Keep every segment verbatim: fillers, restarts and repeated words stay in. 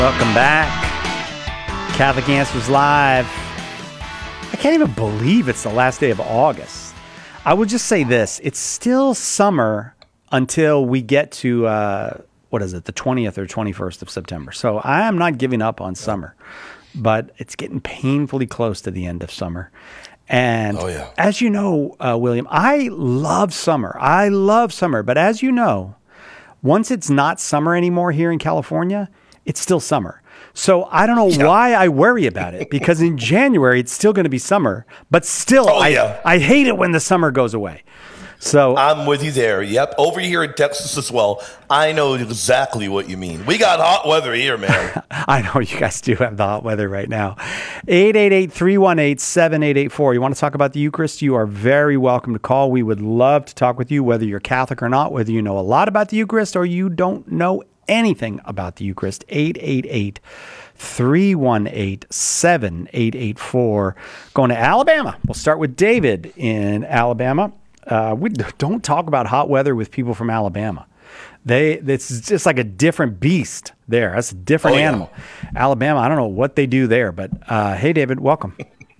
Welcome back. Catholic Answers Live. I can't even believe it's the last day of August. I will just say this. It's still summer until we get to, uh, what is it, the twentieth or twenty-first of September. So I am not giving up on summer, but it's getting painfully close to the end of summer. And oh, yeah. as you know, uh, William, I love summer. I love summer. But as you know, once it's not summer anymore here in California, it's still summer. So I don't know yeah. why I worry about it, because in January, it's still going to be summer. But still, oh, I, yeah. I hate it when the summer goes away. So I'm with you there. Yep. Over here in Texas as well. I know exactly what you mean. We got hot weather here, man. I know you guys do have the hot weather right now. eight eight eight, three one eight, seven eight eight four. You want to talk about the Eucharist? You are very welcome to call. We would love to talk with you, whether you're Catholic or not, whether you know a lot about the Eucharist or you don't know anything about the Eucharist. Eight eight eight, three one eight, seven eight eight four. Going to Alabama. We'll start with David in Alabama. Uh, we don't talk about hot weather with people from Alabama. They, it's just like a different beast there. That's a different oh, yeah. animal. Alabama, I don't know what they do there, but uh, hey, David, welcome.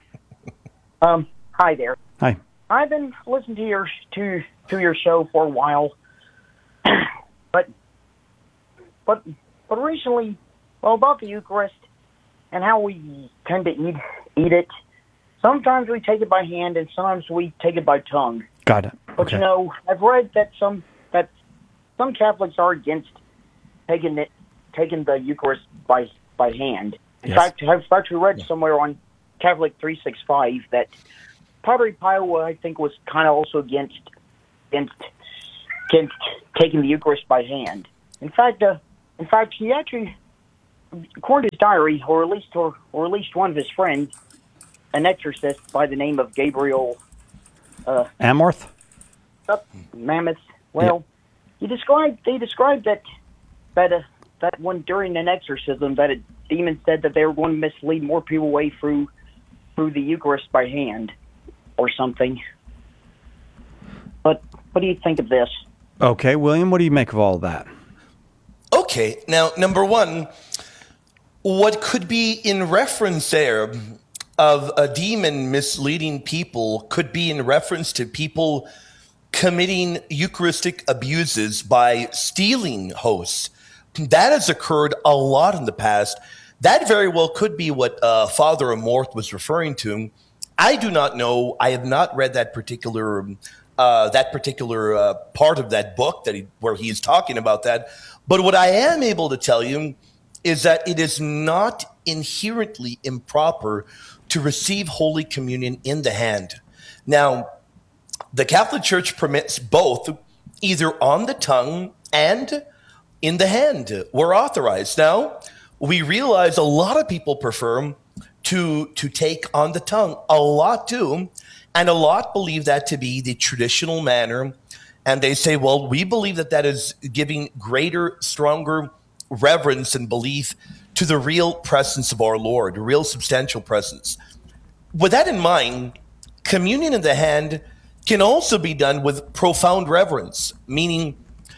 Um, hi there. Hi. I've been listening to your to to your show for a while, but but but recently, well, about the Eucharist and how we tend to eat eat it. Sometimes we take it by hand, and sometimes we take it by tongue. Got it. But okay. you know, I've read that some that some Catholics are against taking it taking the Eucharist by by hand. In yes. fact, I've actually read somewhere on Catholic three sixty-five that Padre Pio, I think, was kind of also against against against taking the Eucharist by hand. In fact, uh, in fact, he actually, according to his diary, or at least or, or at least one of his friends, an exorcist by the name of Gabriel uh, Amorth, Mammoth. Well, yeah. he described. They described that that uh, that when during an exorcism, that a demon said that they were going to mislead more people away through through the Eucharist by hand, or something. But what do you think of this? Okay, William, what do you make of all of that? Okay, now number one, what could be in reference there of a demon misleading people could be in reference to people committing Eucharistic abuses by stealing hosts. That has occurred a lot in the past. That very well could be what uh, Father Amorth was referring to. I do not know. I have not read that particular uh, that particular uh, part of that book that he, where he is talking about that. But what I am able to tell you is that it is not inherently improper to receive Holy Communion in the hand. Now, the Catholic Church permits both, either on the tongue and in the hand. We're authorized. Now, we realize a lot of people prefer to, to take on the tongue. A lot do, and a lot believe that to be the traditional manner. And they say, well, we believe that that is giving greater, stronger reverence and belief to the real presence of our Lord, a real substantial presence. With that in mind, communion in the hand can also be done with profound reverence, meaning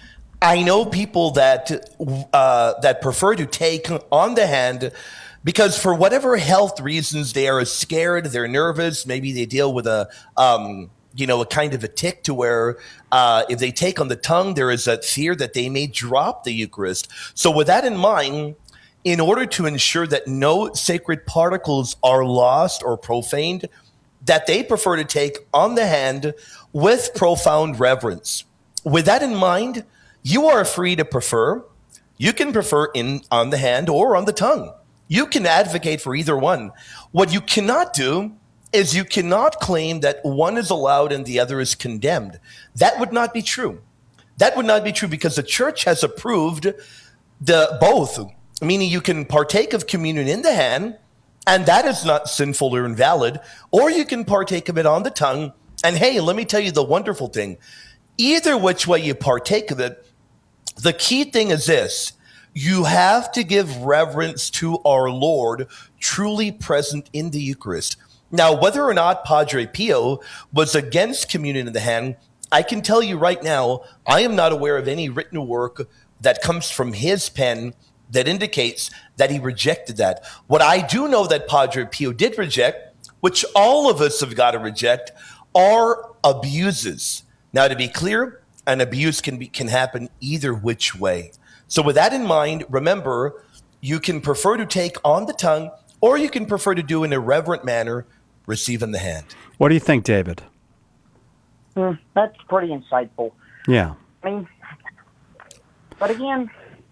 I know people that uh, that prefer to take on the hand because for whatever health reasons they are scared, they're nervous, maybe they deal with a um, you know a kind of a tic to where uh, if they take on the tongue, there is a fear that they may drop the Eucharist. So with that in mind, in order to ensure that no sacred particles are lost or profaned, that they prefer to take on the hand with profound reverence. With that in mind, you are free to prefer. You can prefer in on the hand or on the tongue. You can advocate for either one. What you cannot do is you cannot claim that one is allowed and the other is condemned. That would not be true. That would not be true because the Church has approved the both, meaning you can partake of communion in the hand, and that is not sinful or invalid, or you can partake of it on the tongue. And hey, let me tell you the wonderful thing. Either which way you partake of it, the key thing is this. You have to give reverence to our Lord, truly present in the Eucharist. Now, whether or not Padre Pio was against communion in the hand, I can tell you right now, I am not aware of any written work that comes from his pen that indicates that he rejected that. What I do know that Padre Pio did reject, which all of us have got to reject, are abuses. Now, to be clear, an abuse can be can happen either which way. So with that in mind, remember, you can prefer to take on the tongue, or you can prefer to do in a reverent manner, receive in the hand. What do you think, David? Mm, that's pretty insightful. Yeah. I mean, but again,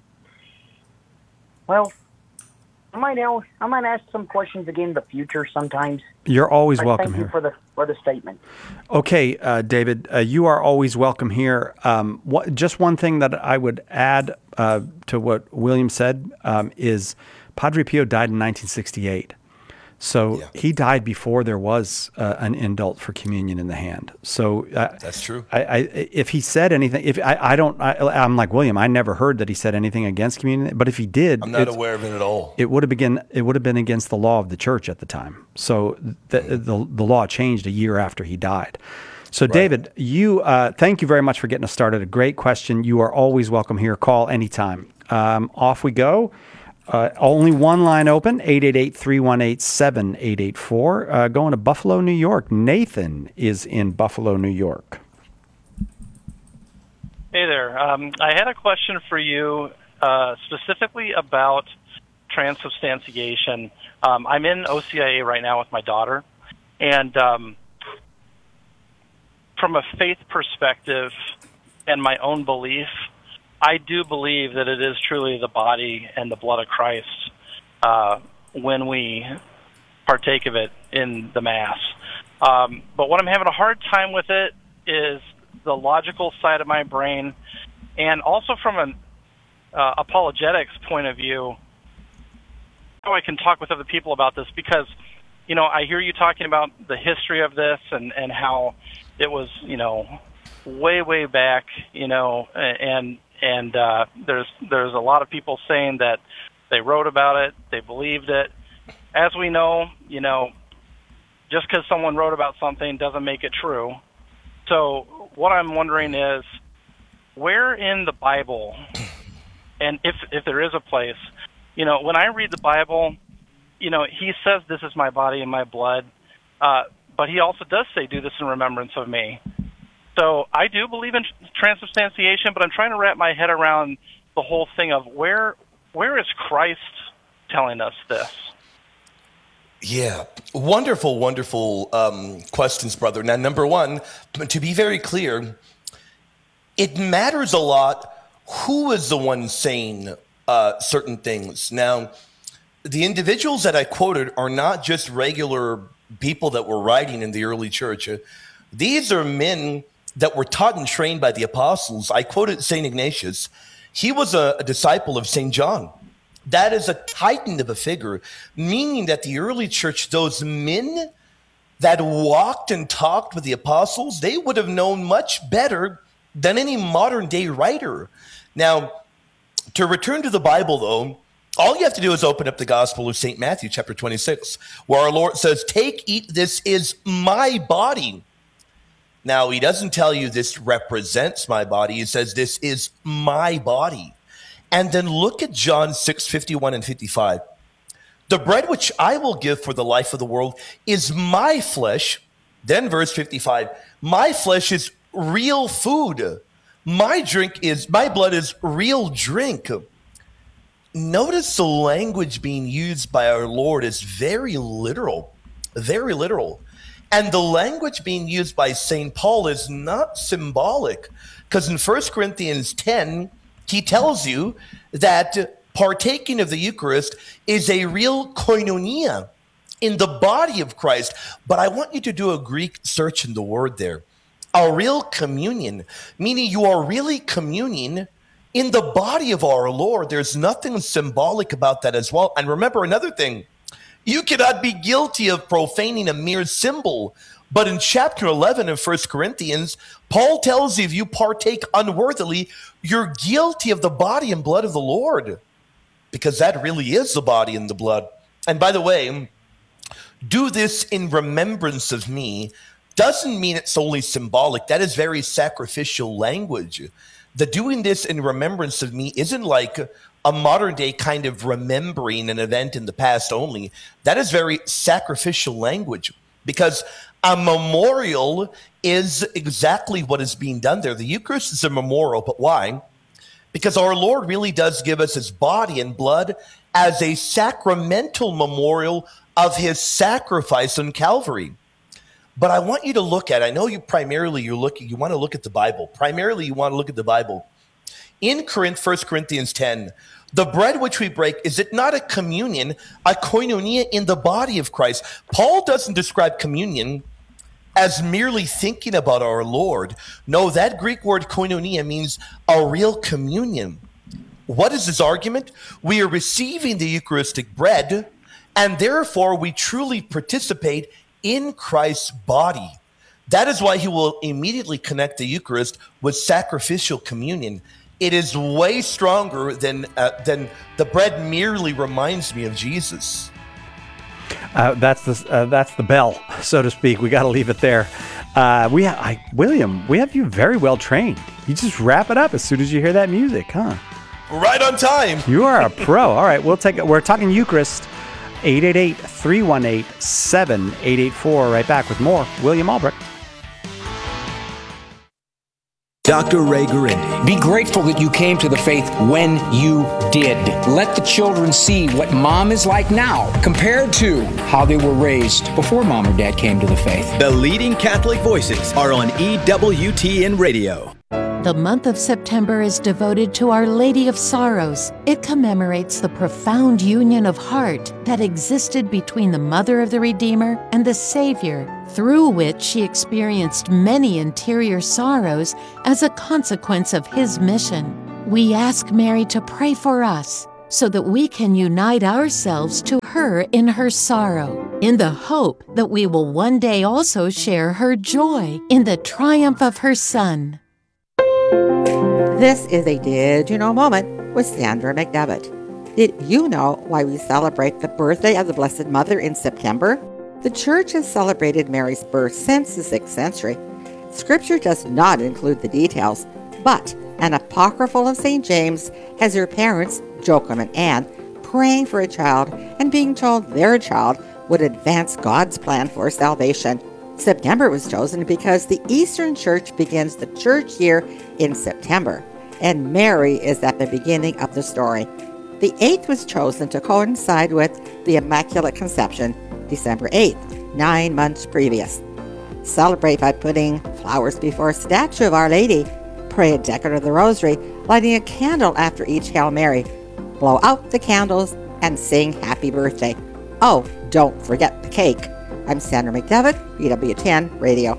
well, I might know, I might ask some questions again in the future sometimes. You're always But welcome thank here. you for the for the statement. Okay, uh, David, uh, you are always welcome here. Um, what, just one thing that I would add uh, to what William said um, is Padre Pio died in nineteen sixty-eight. So Yeah. he died before there was uh, an indult for communion in the hand. So uh, That's true. I, I, if he said anything, if I, I don't, I, I'm like William. I never heard that he said anything against communion. But if he did, I'm not it's- aware of it at all. it would have been it would have been against the law of the church at the time. So the the, the law changed a year after he died. So David, you uh, thank you very much for getting us started. A great question. You are always welcome here. Call anytime. Um, off we go. Uh, only one line open, eight eight eight, three one eight, seven eight eight four. Uh, going to Buffalo, New York. Nathan is in Buffalo, New York. Hey there. Um, I had a question for you uh, specifically about transubstantiation. Um, I'm in O C I A right now with my daughter, and um, from a faith perspective and my own belief, I do believe that it is truly the body and the blood of Christ uh, when we partake of it in the Mass. Um, but what I'm having a hard time with it is the logical side of my brain, and also from an uh, apologetics point of view, how I can talk with other people about this, because, you know, I hear you talking about the history of this and, and how it was, you know, way, way back, you know, and and uh, there's there's a lot of people saying that they wrote about it, they believed it. As we know, you know, just because someone wrote about something doesn't make it true. So what I'm wondering is, where in the Bible, and if if there is a place, you know, when I read the Bible, you know, he says, this is my body and my blood, uh, but he also does say, do this in remembrance of me. So I do believe in transubstantiation, but I'm trying to wrap my head around the whole thing of where where is Christ telling us this? Yeah, wonderful, wonderful um, questions, brother. Now, number one, to be very clear, it matters a lot who is the one saying uh, certain things. Now, the individuals that I quoted are not just regular people that were writing in the early church. These are men that were taught and trained by the apostles. I quoted Saint Ignatius. He was a, a disciple of Saint John. That is a titan of a figure, meaning that the early church, those men that walked and talked with the apostles, they would have known much better than any modern day writer. Now, to return to the Bible, though, all you have to do is open up the Gospel of Saint Matthew, chapter twenty-six, where our Lord says, take, eat, this is my body. Now, he doesn't tell you this represents my body. He says, this is my body. And then look at John six, fifty-one and fifty-five. The bread which I will give for the life of the world is my flesh. Then verse fifty-five, my flesh is real food. My drink is, my blood is real drink. Notice the language being used by our Lord is very literal, very literal. And the language being used by Saint Paul is not symbolic, because in First Corinthians ten, he tells you that partaking of the Eucharist is a real koinonia in the body of Christ. But I want you to do a Greek search in the word there. A real communion, meaning you are really communing in the body of our Lord. There's nothing symbolic about that as well. And remember another thing, you cannot be guilty of profaning a mere symbol. But in chapter eleven of First Corinthians, Paul tells you if you partake unworthily, you're guilty of the body and blood of the Lord, because that really is the body and the blood. And by the way, do this in remembrance of me doesn't mean it's solely symbolic. That is very sacrificial language. The doing this in remembrance of me isn't like a modern day kind of remembering an event in the past only. That is very sacrificial language, because a memorial is exactly what is being done there. The Eucharist is a memorial, but why? Because our Lord really does give us his body and blood as a sacramental memorial of his sacrifice on Calvary. But I want you to look at, I know you primarily you're looking, you want to look at the Bible. Primarily you want to look at the Bible. In Corinth, First Corinthians ten, the bread which we break, is it not a communion, a koinonia in the body of Christ? Paul doesn't describe communion as merely thinking about our Lord. No, that Greek word koinonia means a real communion. What is his argument? We are receiving the Eucharistic bread, and therefore we truly participate in Christ's body. That is why he will immediately connect the Eucharist with sacrificial communion. It is way stronger than uh, than the bread merely reminds me of Jesus. Uh, that's the uh, that's the bell, so to speak. We got to leave it there. Uh, we, I, William, we have you very well trained. You just wrap it up as soon as you hear that music, huh? Right on time. You are a pro. All right, we'll take it. We're talking Eucharist. eight eight eight, three one eight, seven eight eight four. Right back with more. William Albrecht. Doctor Ray Guarendi. Be grateful that you came to the faith when you did. Let the children see what mom is like now compared to how they were raised before mom or dad came to the faith. The leading Catholic voices are on E W T N Radio. The month of September is devoted to Our Lady of Sorrows. It commemorates the profound union of heart that existed between the Mother of the Redeemer and the Savior, through which she experienced many interior sorrows as a consequence of his mission. We ask Mary to pray for us so that we can unite ourselves to her in her sorrow, in the hope that we will one day also share her joy in the triumph of her Son. This is a Did You Know moment with Sandra McDevitt. Did you know why we celebrate the birthday of the Blessed Mother in September? The Church has celebrated Mary's birth since the sixth century. Scripture does not include the details, but an apocryphal of Saint James has her parents, Joachim and Anne, praying for a child and being told their child would advance God's plan for salvation. September was chosen because the Eastern Church begins the church year in September, and Mary is at the beginning of the story. The eighth was chosen to coincide with the Immaculate Conception, December eighth, nine months previous. Celebrate by putting flowers before a statue of Our Lady, pray a decade of the Rosary, lighting a candle after each Hail Mary, blow out the candles, and sing Happy Birthday. Oh, don't forget the cake. I'm Sandra McDevitt, E W T N Radio.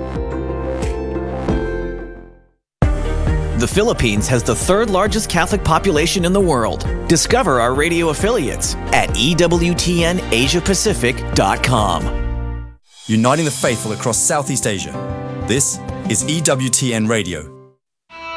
The Philippines has the third largest Catholic population in the world. Discover our radio affiliates at E W T N Asia Pacific dot com. Uniting the faithful across Southeast Asia. This is E W T N Radio,